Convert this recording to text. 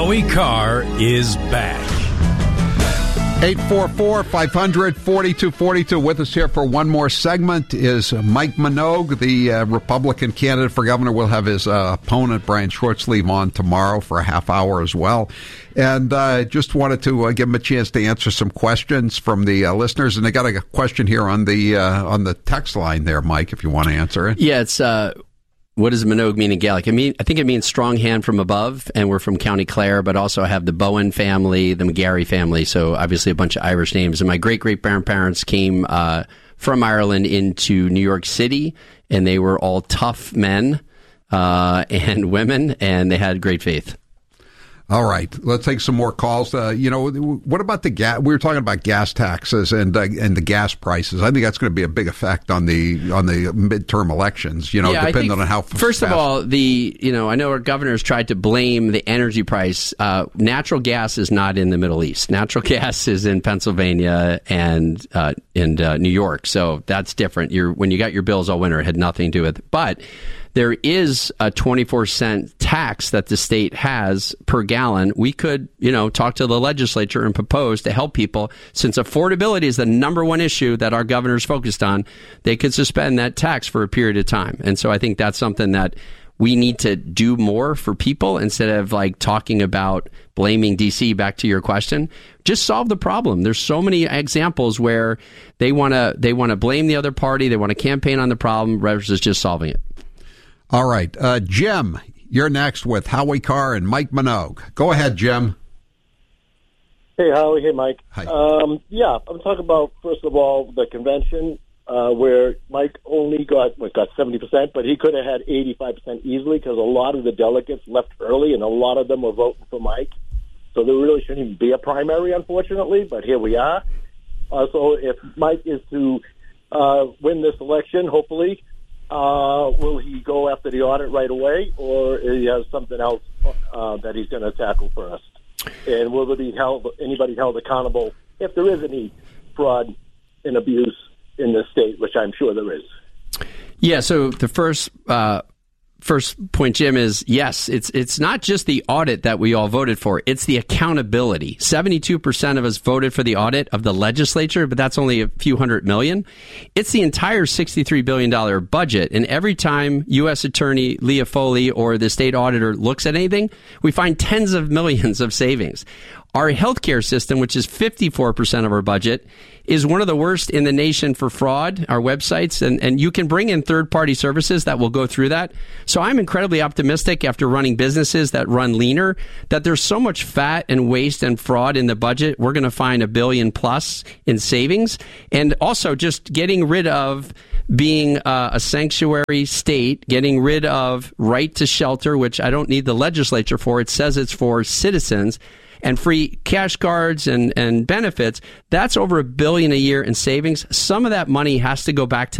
Howie Carr is back. 844-500-4242. With us here for one more segment is Mike Minogue, the Republican candidate for governor. We'll have his opponent, Brian Shortsleeve, on tomorrow for a half hour as well. And just wanted to give him a chance to answer some questions from the listeners. And I got a question here on the text line there, Mike, if you want to answer it. Yeah, it's... what does Minogue mean in Gaelic? I think it means strong hand from above, and we're from County Clare, but also I have the Bowen family, the McGarry family, so obviously a bunch of Irish names. And my great-great-grandparents came from Ireland into New York City, and they were all tough men and women, and they had great faith. All right, let's take some more calls. What about the gas? We were talking about gas taxes and the gas prices. I think that's going to be a big effect on the midterm elections. Depending on how. First of all, I know our governor's tried to blame the energy price. Natural gas is not in the Middle East. Natural gas is in Pennsylvania and in New York. So that's different. When you got your bills all winter, it had nothing to do with it. But there is a 24-cent tax that the state has per gallon. We could, talk to the legislature and propose to help people. Since affordability is the number one issue that our governor's focused on, they could suspend that tax for a period of time. And so I think that's something that we need to do more for people instead of talking about blaming D.C. Back to your question, just solve the problem. There's so many examples where they want to blame the other party. They want to campaign on the problem versus just solving it. All right. Jim, you're next with Howie Carr and Mike Minogue. Go ahead, Jim. Hey, Howie. Hey, Mike. Hi. I'm talking about, first of all, the convention where Mike only got 70%, but he could have had 85% easily because a lot of the delegates left early and a lot of them were voting for Mike. So there really shouldn't even be a primary, unfortunately, but here we are. So if Mike is to win this election, hopefully, will he go after the audit right away, or he has something else that he's going to tackle first? And will there be anybody held accountable if there is any fraud and abuse in the state, which I'm sure there is? Yeah, so the first point, Jim, is yes, it's not just the audit that we all voted for. It's the accountability. 72% of us voted for the audit of the legislature, but that's only a few $100 million. It's the entire $63 billion budget. And every time U.S. Attorney Leah Foley or the state auditor looks at anything, we find tens of millions of savings. Our healthcare system, which is 54% of our budget, is one of the worst in the nation for fraud, our websites, and you can bring in third-party services that will go through that. So I'm incredibly optimistic after running businesses that run leaner, that there's so much fat and waste and fraud in the budget, we're going to find $1 billion plus in savings. And also just getting rid of being a sanctuary state, getting rid of right to shelter, which I don't need the legislature for. It says it's for citizens. And free cash cards and benefits, that's over $1 billion a year in savings. Some of that money has to go back to